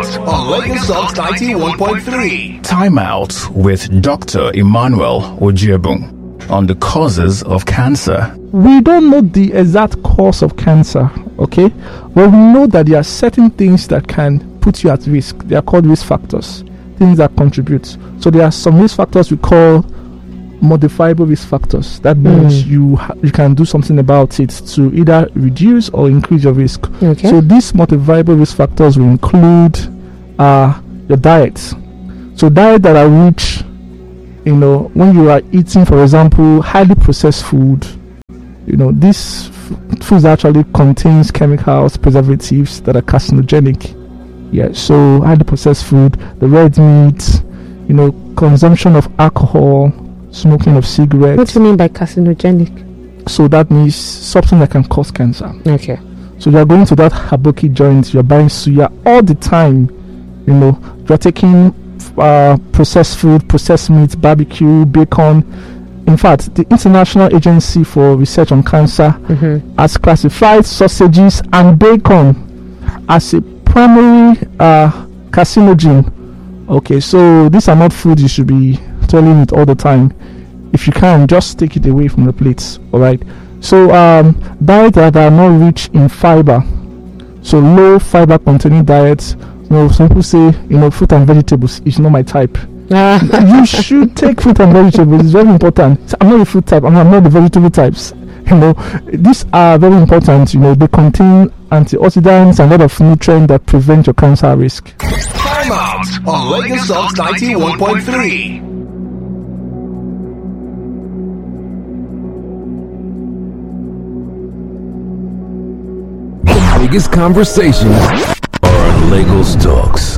out on Lagos Talks 91.3. Time out with Dr. Emmanuel Ojiebun on the causes of cancer. We don't know the exact cause of cancer, okay? But we know that there are certain things that can put you at risk. They are called risk factors, things that contribute. So there are some risk factors we call modifiable risk factors. That means you can do something about it to either reduce or increase your risk. Okay. So these modifiable risk factors will include your diet. So diet that are rich, when you are eating, for example, highly processed food, this food actually contains chemicals, preservatives that are carcinogenic. Yeah, so highly processed food, the red meat, consumption of alcohol, smoking of cigarettes. What do you mean by carcinogenic? So that means something that can cause cancer. Okay. So you're going to that Haboki joint, you're buying suya all the time. You're taking processed food, processed meat, barbecue, bacon. In fact, the International Agency for Research on Cancer has classified sausages and bacon as a primary carcinogen. Okay, so these are not food you should be telling it all the time. If you can, just take it away from the plates. All right. So diets that are not rich in fiber, so low fiber containing diets. Some people say fruit and vegetables is not my type. You should take fruit and vegetables. It's very important. I'm not a fruit type. I'm not the vegetable types. These are very important. They contain antioxidants and a lot of nutrients that prevent your cancer risk. Time out on Lagos Talks 91.3. The biggest conversations are on Lagos Talks.